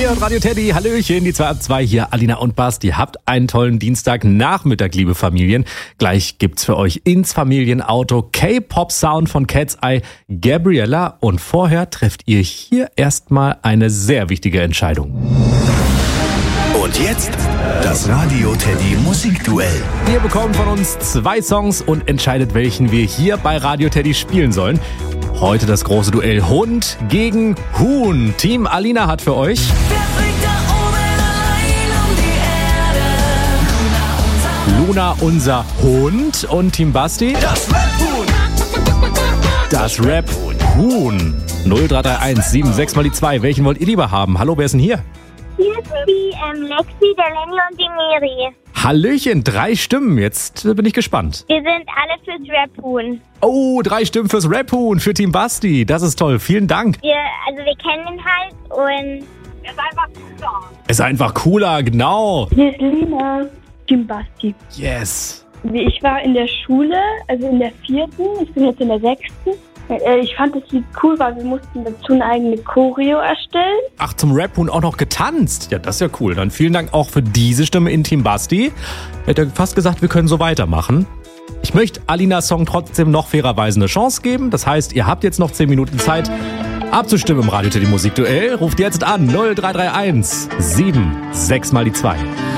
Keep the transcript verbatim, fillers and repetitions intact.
Hier und Radio Teddy, hallöchen, die zwei ab zwei hier, Alina und Basti. Habt einen tollen Dienstagnachmittag, liebe Familien. Gleich gibt's für euch ins Familienauto K-Pop-Sound von Cat's Eye, Gabriella. Und vorher trefft ihr hier erstmal eine sehr wichtige Entscheidung. Und jetzt das Radio Teddy Musikduell. Ihr bekommt von uns zwei Songs und entscheidet, welchen wir hier bei Radio Teddy spielen sollen. Heute das große Duell Hund gegen Huhn. Team Alina hat für euch Luna, unser Hund, und Team Basti Das Rap-Huhn. das Rap-Huhn. null drei drei eins sieben sechs mal die zwei. Welchen wollt ihr lieber haben? Hallo, wer ist denn hier? Hier ist die ähm, Lexi, der Lenny und die Miri. Hallöchen, drei Stimmen. Jetzt bin ich gespannt. Wir sind alle fürs Rap-Huhn. Oh, drei Stimmen fürs Rap-Huhn, für Team Basti. Das ist toll, vielen Dank. Wir, also wir kennen ihn halt und er ist einfach cooler. Ist einfach cooler, genau. Hier ist Lina, Team Basti. Yes. Ich war in der Schule, also in der vierten, ich bin jetzt in der sechsten. Ich fand das Lied cool, weil wir mussten dazu eine eigene Choreo erstellen. Ach, zum Rap-Huhn auch noch getanzt. Ja, das ist ja cool. Dann vielen Dank auch für diese Stimme in Team Basti. Ich hätte fast gesagt, wir können so weitermachen. Ich möchte Alinas Song trotzdem noch fairerweise eine Chance geben. Das heißt, ihr habt jetzt noch zehn Minuten Zeit, abzustimmen im Radio Teddy Musikduell. Ruft jetzt an null drei drei eins sieben sechs mal die zwei.